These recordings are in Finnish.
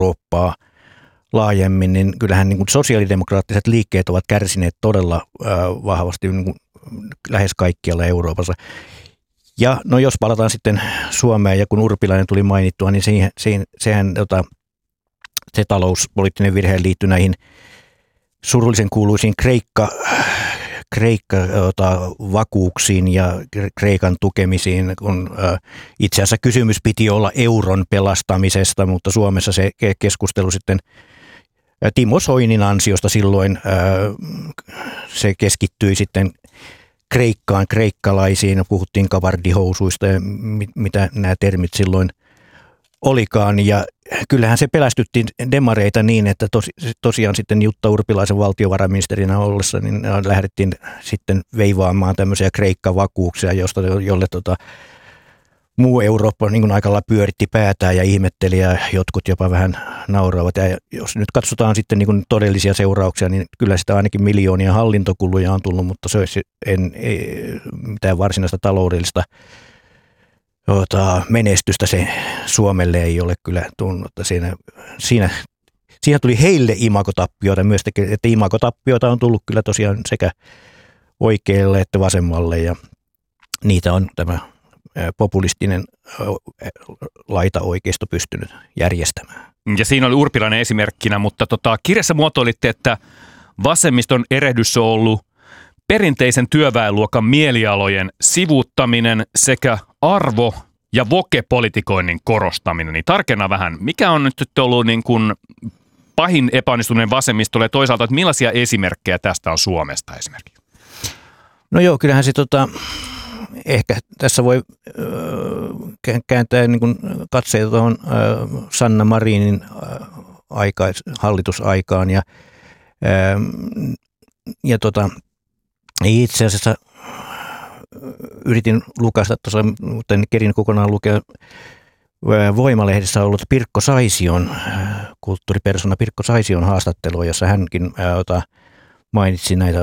Eurooppaa laajemmin, niin kyllähän niin kuin sosiaalidemokraattiset liikkeet ovat kärsineet todella vahvasti niin kuin lähes kaikkialla Euroopassa. Ja no jos palataan sitten Suomeen, ja kun Urpilainen tuli mainittua, niin sehän se talouspoliittinen virhe liittyy näihin surullisen kuuluisiin Kreikka-vakuuksiin ja Kreikan tukemisiin, kun itse asiassa kysymys piti olla euron pelastamisesta, mutta Suomessa se keskustelu sitten Timo Soinin ansiosta silloin se keskittyi sitten Kreikkaan, kreikkalaisiin, puhuttiin kavardihousuista ja mitä nämä termit silloin olikaan, ja kyllähän se pelästytti demareita niin, että tosiaan sitten Jutta Urpilaisen valtiovarainministerinä ollessa niin lähdettiin sitten veivaamaan tämmöisiä Kreikka-vakuuksia, jolle muu Eurooppa niin kuin aika lailla pyöritti päätään ja ihmetteli ja jotkut jopa vähän nauravat. Ja jos nyt katsotaan sitten niin kuin todellisia seurauksia, niin kyllä sitä ainakin miljoonia hallintokuluja on tullut, mutta se olisi mitään varsinaista taloudellista menestystä se Suomelle ei ole kyllä tullut. Siinä tuli heille imagotappioita myös, että imagotappioita on tullut kyllä tosiaan sekä oikealle että vasemmalle, ja niitä on tämä populistinen laita-oikeisto pystynyt järjestämään. Ja siinä oli Urpilainen esimerkkinä, mutta kirjassa muotoilitte, että vasemmiston erehdys on ollut perinteisen työväenluokan mielialojen sivuuttaminen sekä arvo- ja voke-politikoinnin korostaminen. Niin tarkenna vähän, mikä on nyt ollut niin kuin pahin epäonnistuminen vasemmistolle ja toisaalta, että millaisia esimerkkejä tästä on Suomesta esimerkiksi? No joo, kyllähän se ehkä tässä voi kääntää niin kuin katseita tuohon Sanna Marinin hallitusaikaan ja itse asiassa yritin lukasta tuossa, mutta en kerin kokonaan lukea. Voimalehdessä on ollut Pirkko Saision, kulttuuripersona Pirkko Saision haastattelua, jossa hänkin mainitsi näitä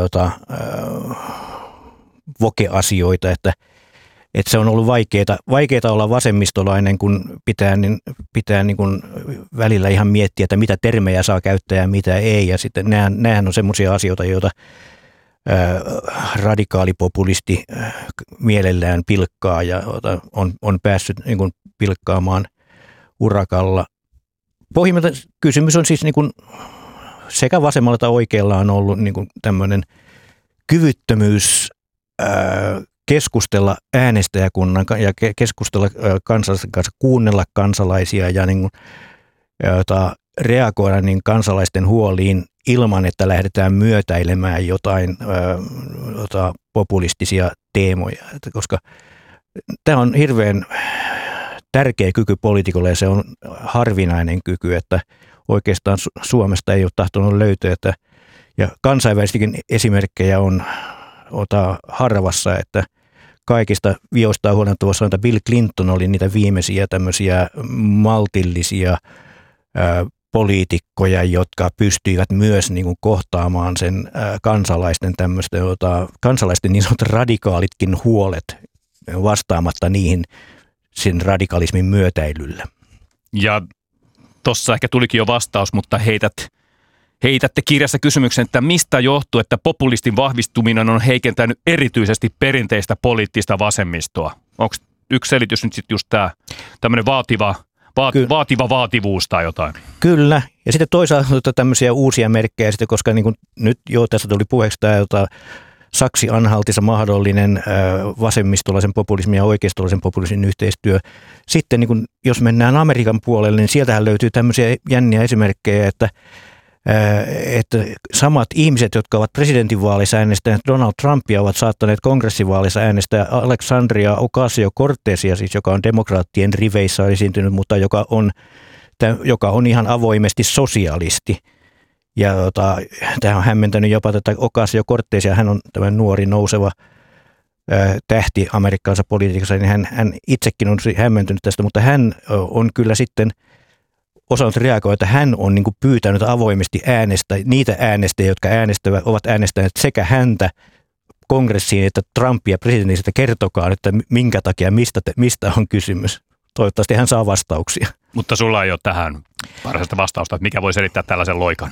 voke-asioita, että se on ollut vaikeaa olla vasemmistolainen, kun pitää niin kuin välillä ihan miettiä, että mitä termejä saa käyttää ja mitä ei. Ja sitten nämähän on semmoisia asioita, joita radikaalipopulisti mielellään pilkkaa ja on päässyt niin kuin pilkkaamaan urakalla. Pohjimmiltaan kysymys on siis niin kuin sekä vasemmalla että oikealla on ollut niin kuin tämmöinen kyvyttömyys keskustella äänestäjäkunnan ja keskustella kansalaisten kanssa, kuunnella kansalaisia ja niin kuin, reagoida niin kansalaisten huoliin ilman, että lähdetään myötäilemään jotain populistisia teemoja. Koska tämä on hirveän tärkeä kyky poliitikolle ja se on harvinainen kyky, että oikeastaan Suomesta ei ole tahtonut löytää. Ja kansainvälisikin esimerkkejä on harvassa, että kaikista vioistaan huolimatta voisi sanoa, että Bill Clinton oli niitä viimeisiä tämmöisiä maltillisia poliitikkoja, jotka pystyivät myös niin kuin kohtaamaan sen kansalaisten niin sanotut radikaalitkin huolet vastaamatta niihin sen radikalismin myötäilyllä. Ja tuossa ehkä tulikin jo vastaus, mutta heitätte kirjassa kysymyksen, että mistä johtuu, että populistin vahvistuminen on heikentänyt erityisesti perinteistä poliittista vasemmistoa? Onko yksi selitys nyt sitten just tämä tämmöinen vaativa vaativuus tai jotain? Kyllä. Ja sitten toisaalta tämmöisiä uusia merkkejä, sitten, koska niin kuin nyt jo tässä tuli puheeksi tämä Saksi-Anhaltissa mahdollinen vasemmistolaisen populismin ja oikeistolaisen populismin yhteistyö. Sitten niin kuin, jos mennään Amerikan puolelle, niin sieltähän löytyy tämmöisiä jänniä esimerkkejä, että samat ihmiset, jotka ovat presidentinvaalissa äänestäneet Donald Trumpia, ovat saattaneet kongressivaalissa äänestää Alexandria Ocasio-Cortezia, siis joka on demokraattien riveissä esiintynyt, mutta joka on ihan avoimesti sosialisti. Ja tämä on hämmentänyt jopa tätä Ocasio-Cortezia, hän on tämä nuori nouseva tähti amerikkalaisessa politiikassa, niin hän itsekin on hämmentynyt tästä, mutta hän on kyllä sitten osannut reagoida, että hän on niin kuin pyytänyt avoimesti niitä äänestäjiä, jotka ovat äänestäneet sekä häntä kongressiin että Trumpia presidentistä, kertokaa, että minkä takia, mistä on kysymys. toivottavasti hän saa vastauksia. Mutta sulla ei ole tähän varsinaista vastausta, että mikä voi selittää tällaisen loikan?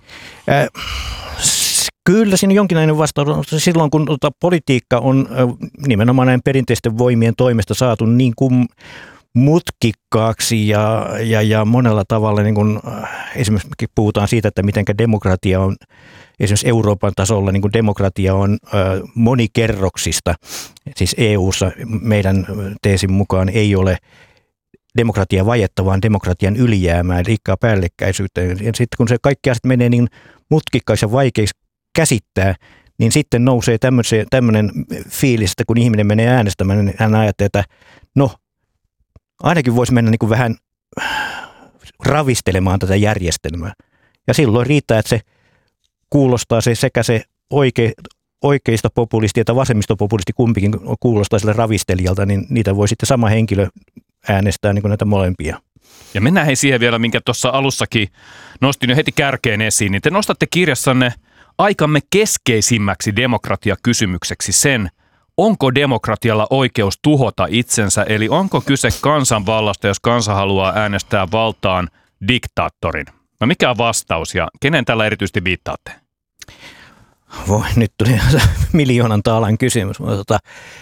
Kyllä siinä jonkinlainen vastaus. Silloin kun politiikka on nimenomaan näin perinteisten voimien toimesta saatu niin kuin mutkikkaaksi ja monella tavalla, niin kuin esimerkiksi puhutaan siitä, että miten demokratia on, esimerkiksi Euroopan tasolla niin kuin demokratia on monikerroksista. Siis EU:ssa meidän teesin mukaan ei ole demokratia vajetta, vaan demokratian ylijäämää, liikaa päällekkäisyyttä. Ja sitten kun se kaikki asiat menee niin mutkikkaiksi ja vaikeiksi käsittää, niin sitten nousee tämmöinen fiilis, että kun ihminen menee äänestämään, niin hän ajattelee, että no, ainakin voisi mennä niin kuin vähän ravistelemaan tätä järjestelmää. Ja silloin riittää, että se kuulostaa sekä se oikeista populisti että vasemmistopopulisti kumpikin kuulostaa sille ravistelijalta, niin niitä voi sitten sama henkilö äänestää niin kuin näitä molempia. Ja mennään siihen vielä, minkä tuossa alussakin nostin jo heti kärkeen esiin, niin te nostatte kirjassanne aikamme keskeisimmäksi demokratiakysymykseksi sen, onko demokratialla oikeus tuhota itsensä, eli onko kyse kansanvallasta, jos kansa haluaa äänestää valtaan diktaattorin? No mikä on vastaus ja kenen tällä erityisesti viittaatte? Voi, nyt tuli miljoonan taalan kysymys, mutta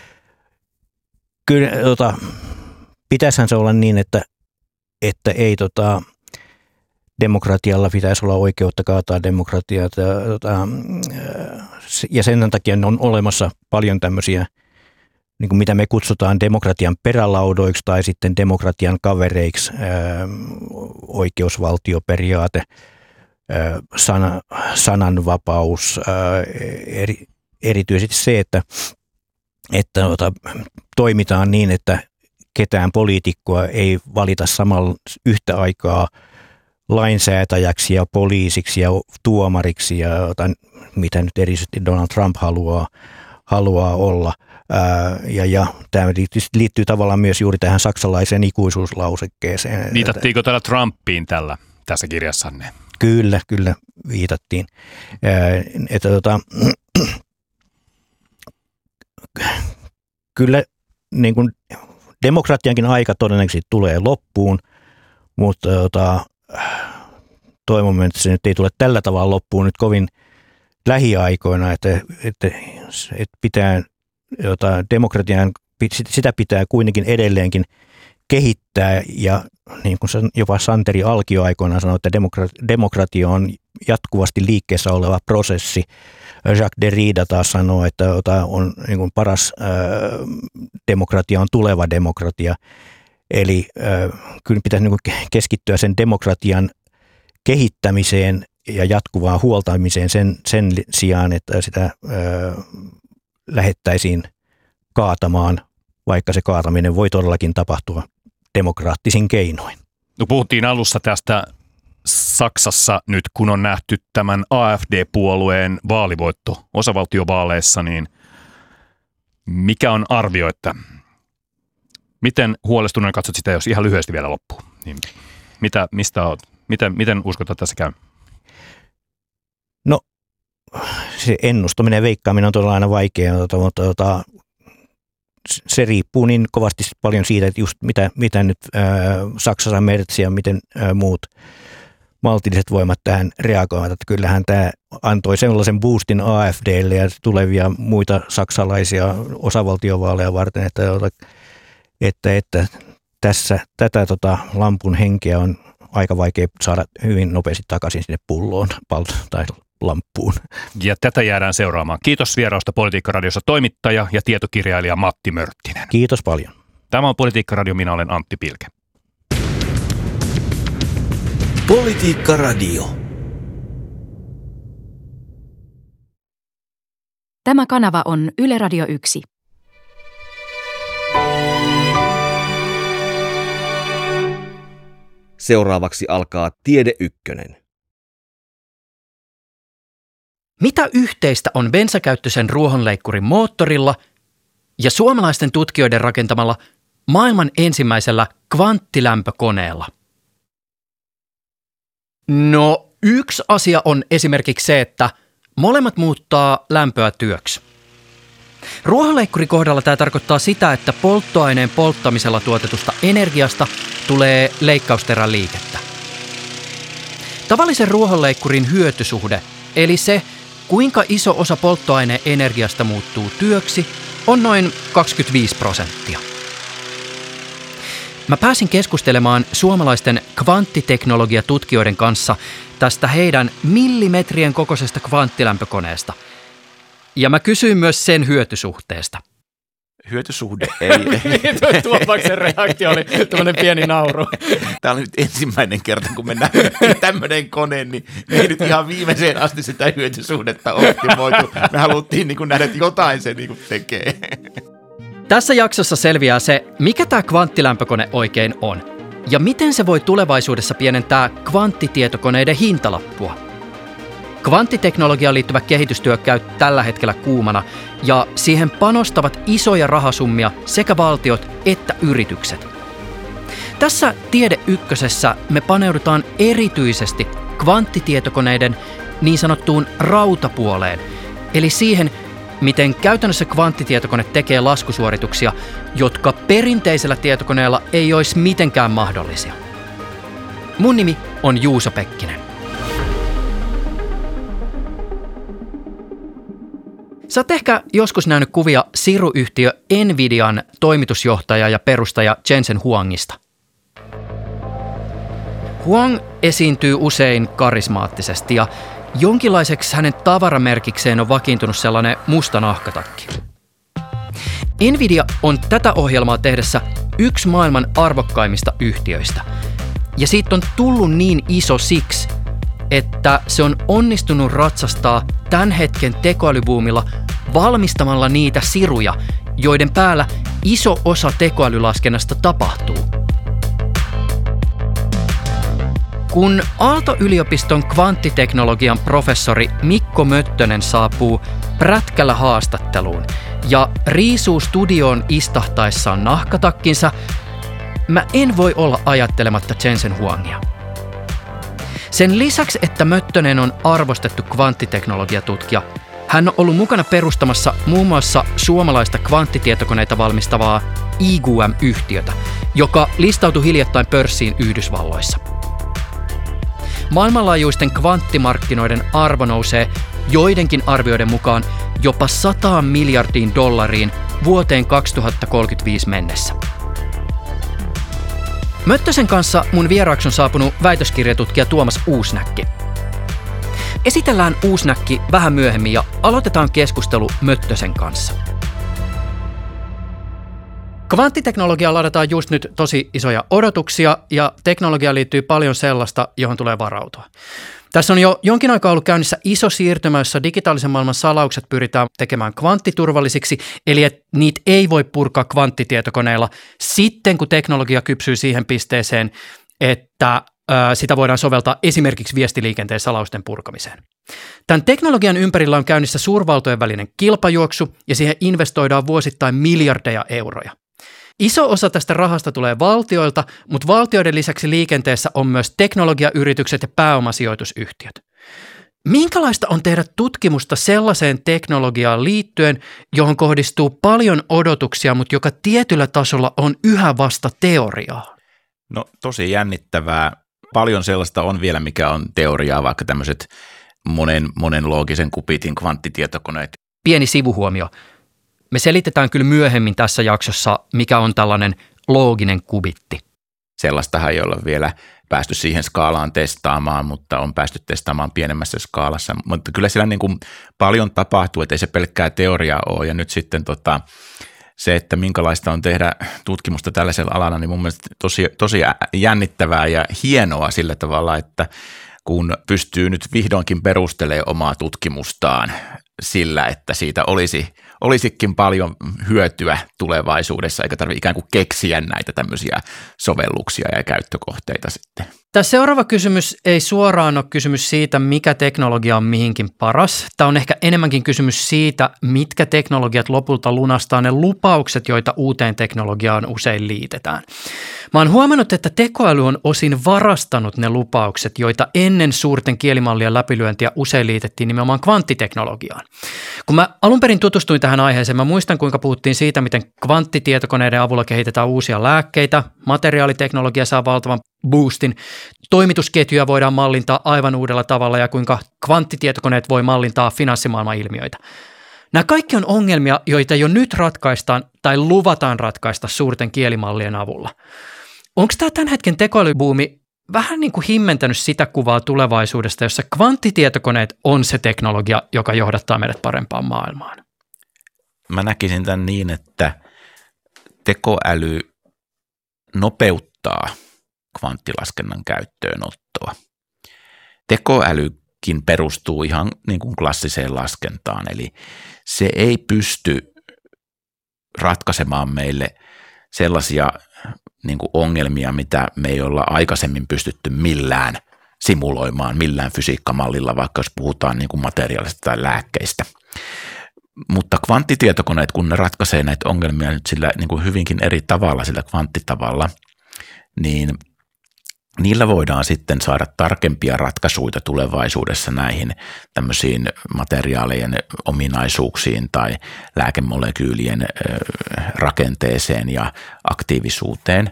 kyllä pitäisihän se olla niin, että ei demokratialla pitäisi olla oikeutta kaataa demokratiaa. Ja sen takia on olemassa paljon tämmöisiä, niin kuin mitä me kutsutaan demokratian perälaudoiksi tai sitten demokratian kavereiksi, oikeusvaltioperiaate, sananvapaus, erityisesti se, että toimitaan niin, että ketään poliitikkoa ei valita samalla yhtä aikaa lainsäätäjäksi ja poliisiksi ja tuomariksi ja mitä nyt erityisesti Donald Trump haluaa olla. Ja tämä liittyy tavallaan myös juuri tähän saksalaiseen ikuisuuslausekkeeseen. Viitattiinko täällä Trumpiin tässä kirjassanne? Kyllä viitattiin. Kyllä niin kuin demokratiankin aika todennäköisesti tulee loppuun, mutta toivon, että se nyt ei tule tällä tavalla loppuun nyt kovin lähiaikoina, että pitää demokratian, sitä pitää kuitenkin edelleenkin kehittää ja niin kuin jopa Santeri Alkio aikoinaan sanoi, että demokratia on jatkuvasti liikkeessä oleva prosessi. Jacques Derrida taas sanoo, että on niin kuin paras demokratia on tuleva demokratia. Eli kyllä pitäisi niin kuin keskittyä sen demokratian kehittämiseen ja jatkuvaan huoltamiseen sen sijaan, että sitä lähettäisiin kaatamaan, vaikka se kaataminen voi todellakin tapahtua demokraattisin keinoin. No puhuttiin alussa tästä Saksassa nyt, kun on nähty tämän AfD-puolueen vaalivoitto osavaltiovaaleissa, niin mikä on arvio, että miten huolestuneen katsot sitä, jos ihan lyhyesti vielä loppuu? Niin mistä olet? Miten uskot, että tässä käy? No, se ennustaminen ja veikkaaminen on todella aina vaikeaa, mutta se riippuu niin kovasti paljon siitä, että just mitä nyt Saksassa Merz ja miten muut maltilliset voimat tähän reagoivat. Että kyllähän tämä antoi sellaisen boostin AfDlle ja tulevia muita saksalaisia osavaltiovaaleja varten, että tätä lampun henkeä on aika vaikea saada hyvin nopeasti takaisin sinne pulloon tai lamppuun. Ja tätä jäädään seuraamaan. Kiitos vierausta Politiikka-radiossa toimittaja ja tietokirjailija Matti Mörttinen. Kiitos paljon. Tämä on Politiikka-radio, minä olen Antti Pilke. Politiikka-radio. Tämä kanava on Yle Radio 1. Seuraavaksi alkaa Tiede Ykkönen. Mitä yhteistä on bensakäyttöisen ruohonleikkurin moottorilla ja suomalaisten tutkijoiden rakentamalla maailman ensimmäisellä kvanttilämpökoneella? No, yksi asia on esimerkiksi se, että molemmat muuttaa lämpöä työksi. Ruohonleikkurin kohdalla tämä tarkoittaa sitä, että polttoaineen polttamisella tuotetusta energiasta tulee leikkausterän liikettä. Tavallisen ruohonleikkurin hyötysuhde, eli se, kuinka iso osa polttoaineen energiasta muuttuu työksi, on noin 25%. Mä pääsin keskustelemaan suomalaisten kvanttiteknologiatutkijoiden kanssa tästä heidän millimetrien kokoisesta kvanttilämpökoneesta. Ja mä kysyin myös sen hyötysuhteesta. Hyötysuhde ei. Tuomaksen reaktio oli tämmöinen pieni nauru. Tämä on nyt ensimmäinen kerta, kun me nähdään tämmöinen kone, niin me ei nyt ihan viimeiseen asti sitä hyötysuhdetta optimoitu. Me haluttiin nähdä, että jotain se tekee. Tässä jaksossa selviää se, mikä tämä kvanttilämpökone oikein on ja miten se voi tulevaisuudessa pienentää kvanttitietokoneiden hintalappua. Kvanttiteknologiaan liittyvä kehitystyö käy tällä hetkellä kuumana ja siihen panostavat isoja rahasummia sekä valtiot että yritykset. Tässä Tiede Ykkösessä me paneudutaan erityisesti kvanttitietokoneiden niin sanottuun rautapuoleen, eli siihen, miten käytännössä kvanttitietokone tekee laskusuorituksia, jotka perinteisellä tietokoneella ei olisi mitenkään mahdollisia. Mun nimi on Juuso Pekkinen. Sä oot ehkä joskus nähnyt kuvia siruyhtiö Nvidian toimitusjohtaja ja perustaja Jensen Huangista. Huang esiintyy usein karismaattisesti ja jonkinlaiseksi hänen tavaramerkikseen on vakiintunut sellainen musta nahkatakki. Nvidia on tätä ohjelmaa tehdessä yksi maailman arvokkaimmista yhtiöistä. Ja siitä on tullut niin iso siksi, että se on onnistunut ratsastaa tämän hetken tekoälybuumilla valmistamalla niitä siruja, joiden päällä iso osa tekoälylaskennasta tapahtuu. Kun Aalto-yliopiston kvanttiteknologian professori Mikko Möttönen saapuu prätkällä haastatteluun ja riisuu studioon istahtaessaan nahkatakkinsa, mä en voi olla ajattelematta Jensen Huangia. Sen lisäksi, että Möttönen on arvostettu kvanttiteknologiatutkija, hän on ollut mukana perustamassa muun muassa suomalaista kvanttitietokoneita valmistavaa IGM-yhtiötä, joka listautui hiljattain pörssiin Yhdysvalloissa. Maailmanlaajuisten kvanttimarkkinoiden arvo nousee joidenkin arvioiden mukaan jopa $100 miljardiin vuoteen 2035 mennessä. Möttösen kanssa mun vieraaksi on saapunut väitöskirjatutkija Tuomas Uusnäkki. Esitellään Uusnäkki vähän myöhemmin ja aloitetaan keskustelu Möttösen kanssa. Kvanttiteknologiaan ladataan just nyt tosi isoja odotuksia ja teknologiaan liittyy paljon sellaista, johon tulee varautua. Tässä on jo jonkin aikaa ollut käynnissä iso siirtymä, jossa digitaalisen maailman salaukset pyritään tekemään kvanttiturvallisiksi, eli että niitä ei voi purkaa kvanttitietokoneilla sitten, kun teknologia kypsyy siihen pisteeseen, että sitä voidaan soveltaa esimerkiksi viestiliikenteen salausten purkamiseen. Tämän teknologian ympärillä on käynnissä suurvaltojen välinen kilpajuoksu ja siihen investoidaan vuosittain miljardeja euroja. Iso osa tästä rahasta tulee valtioilta, mutta valtioiden lisäksi liikenteessä on myös teknologiayritykset ja pääomasijoitusyhtiöt. Minkälaista on tehdä tutkimusta sellaiseen teknologiaan liittyen, johon kohdistuu paljon odotuksia, mutta joka tietyllä tasolla on yhä vasta teoriaa? No tosi jännittävää. Paljon sellaista on vielä, mikä on teoriaa, vaikka tämmöiset monen loogisen kubitin kvanttitietokoneet. Pieni sivuhuomio. Me selitetään kyllä myöhemmin tässä jaksossa, mikä on tällainen looginen kubitti. Sellaistahan ei ole vielä päästy siihen skaalaan testaamaan, mutta on päästy testaamaan pienemmässä skaalassa. Mutta kyllä siellä niin kuin paljon tapahtuu, että ei se pelkkää teoriaa ole. Ja nyt sitten se, että minkälaista on tehdä tutkimusta tällaisella alalla, niin mun mielestä tosi jännittävää ja hienoa sillä tavalla, että kun pystyy nyt vihdoinkin perustelemaan omaa tutkimustaan sillä, että siitä olisikin paljon hyötyä tulevaisuudessa, eikä tarvitse ikään kuin keksiä näitä tämmöisiä sovelluksia ja käyttökohteita sitten. Tämä seuraava kysymys ei suoraan ole kysymys siitä, mikä teknologia on mihinkin paras. Tämä on ehkä enemmänkin kysymys siitä, mitkä teknologiat lopulta lunastaa ne lupaukset, joita uuteen teknologiaan usein liitetään. Mä oon huomannut, että tekoäly on osin varastanut ne lupaukset, joita ennen suurten kielimallien läpilyöntiä usein liitettiin nimenomaan kvanttiteknologiaan. Kun mä alun perin tutustuin tähän aiheeseen, mä muistan, kuinka puhuttiin siitä, miten kvanttitietokoneiden avulla kehitetään uusia lääkkeitä, materiaaliteknologia saa valtavan boostin, toimitusketjuja voidaan mallintaa aivan uudella tavalla ja kuinka kvanttitietokoneet voi mallintaa finanssimaailman ilmiöitä. Nämä kaikki on ongelmia, joita jo nyt ratkaistaan tai luvataan ratkaista suurten kielimallien avulla. Onko tämä tämän hetken tekoälybuumi vähän niin kuin himmentänyt sitä kuvaa tulevaisuudesta, jossa kvanttitietokoneet on se teknologia, joka johdattaa meidät parempaan maailmaan? Mä näkisin tämän niin, että tekoäly nopeuttaa kvanttilaskennan käyttöönottoa. Tekoälykin perustuu ihan niin kuin klassiseen laskentaan, eli se ei pysty ratkaisemaan meille sellaisia niin kuin ongelmia, mitä me ei olla aikaisemmin pystytty millään simuloimaan, millään fysiikkamallilla, vaikka jos puhutaan niin kuin materiaalista tai lääkkeistä. Mutta kvanttitietokoneet, kun ne ratkaisee näitä ongelmia nyt sillä niin kuin hyvinkin eri tavalla, sillä kvanttitavalla, niin niillä voidaan sitten saada tarkempia ratkaisuja tulevaisuudessa näihin tämmöisiin materiaalien ominaisuuksiin tai lääkemolekyylien rakenteeseen ja aktiivisuuteen.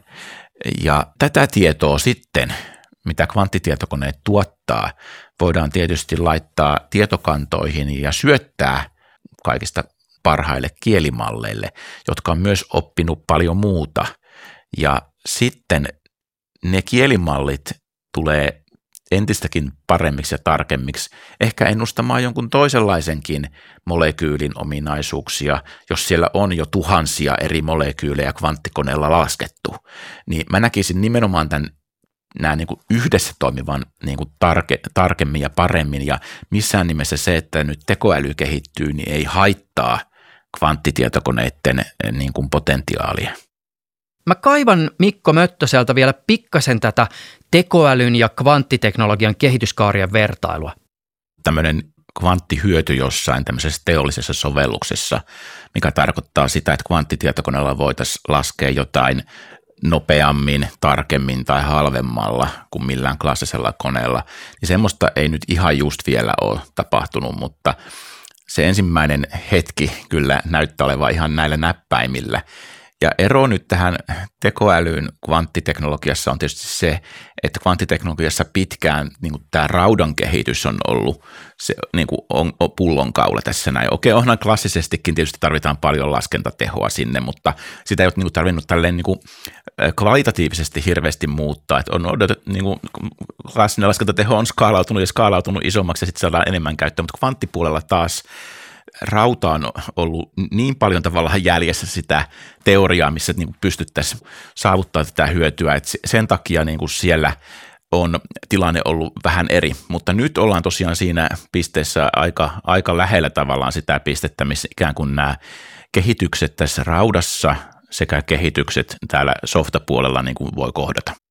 Ja tätä tietoa sitten, mitä kvanttitietokoneet tuottaa, voidaan tietysti laittaa tietokantoihin ja syöttää kaikista parhaille kielimalleille, jotka on myös oppinut paljon muuta. Ja sitten ne kielimallit tulee entistäkin paremmiksi ja tarkemmiksi, ehkä ennustamaan jonkun toisenlaisenkin molekyylin ominaisuuksia, jos siellä on jo tuhansia eri molekyylejä kvanttikoneella laskettu. Niin mä näkisin nimenomaan nämä niin kuin yhdessä toimivan niin kuin tarkemmin ja paremmin, ja missään nimessä se, että nyt tekoäly kehittyy, niin ei haittaa kvanttitietokoneiden niin kuin potentiaalia. Mä kaivan Mikko Möttöseltä vielä pikkasen tätä tekoälyn ja kvanttiteknologian kehityskaarien vertailua. Tämmöinen kvanttihyöty jossain tämmöisessä teollisessa sovelluksessa, mikä tarkoittaa sitä, että kvanttitietokoneella voitaisiin laskea jotain nopeammin, tarkemmin tai halvemmalla kuin millään klassisella koneella, niin semmoista ei nyt ihan just vielä ole tapahtunut, mutta se ensimmäinen hetki kyllä näyttää olevan ihan näillä näppäimillä. Ja ero nyt tähän tekoälyyn kvanttiteknologiassa on tietysti se, että kvanttiteknologiassa pitkään niin kuin tämä raudan kehitys on ollut se niin kuin on pullonkaula tässä näin. Okei, onhan klassisestikin tietysti tarvitaan paljon laskentatehoa sinne, mutta sitä ei ole niin kuin tarvinnut tälleen niin kuin kvalitatiivisesti hirveästi muuttaa. Että on niin kuin klassinen laskentateho on skaalautunut isommaksi ja sitten saadaan enemmän käyttöä, mutta kvanttipuolella taas rauta on ollut niin paljon tavallaan jäljessä sitä teoriaa, missä niin kuin pystyttäisiin saavuttaa tätä hyötyä, että sen takia niin kuin siellä on tilanne ollut vähän eri, mutta nyt ollaan tosiaan siinä pisteessä aika lähellä tavallaan sitä pistettä, missä ikään kuin nämä kehitykset tässä raudassa sekä kehitykset täällä softapuolella niin kuin voi kohdata.